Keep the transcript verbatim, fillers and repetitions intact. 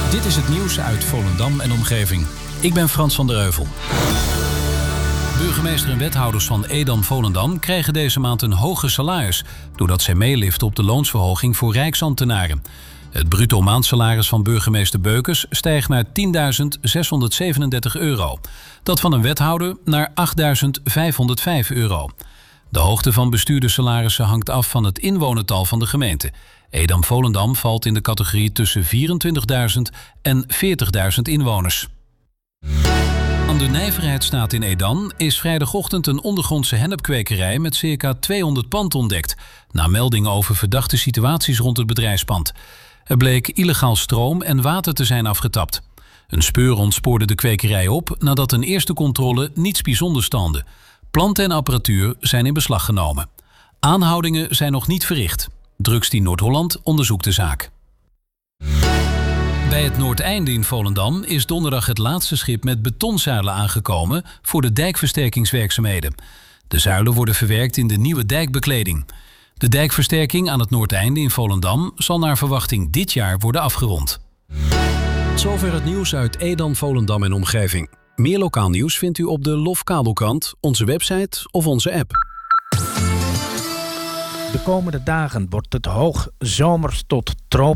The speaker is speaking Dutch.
Dit is het nieuws uit Volendam en omgeving. Ik ben Frans van der Heuvel. Burgemeester en wethouders van Edam-Volendam krijgen deze maand een hoger salaris, doordat zij meeliften op de loonsverhoging voor rijksambtenaren. Het bruto maandsalaris van burgemeester Beukers stijgt naar tienduizend zeshonderdzevenendertig euro. Dat van een wethouder naar achtduizend vijfhonderdvijf euro. De hoogte van bestuurderssalarissen hangt af van het inwonertal van de gemeente. Edam-Volendam valt in de categorie tussen vierentwintigduizend en veertigduizend inwoners. Aan de Nijverheidsstraat in Edam is vrijdagochtend een ondergrondse hennepkwekerij met circa tweehonderd pand ontdekt, na meldingen over verdachte situaties rond het bedrijfspand. Er bleek illegaal stroom en water te zijn afgetapt. Een speurhond spoorde de kwekerij op nadat een eerste controle niets bijzonders stande. Planten en apparatuur zijn in beslag genomen. Aanhoudingen zijn nog niet verricht. Drugsteam Noord-Holland onderzoekt de zaak. Bij het Noordeinde in Volendam is donderdag het laatste schip met betonzuilen aangekomen voor de dijkversterkingswerkzaamheden. De zuilen worden verwerkt in de nieuwe dijkbekleding. De dijkversterking aan het Noordeinde in Volendam zal naar verwachting dit jaar worden afgerond. Tot zover het nieuws uit Edam, Volendam en omgeving. Meer lokaal nieuws vindt u op de Lof Kabelkrant, onze website of onze app. De komende dagen wordt het hoog zomers tot tropisch.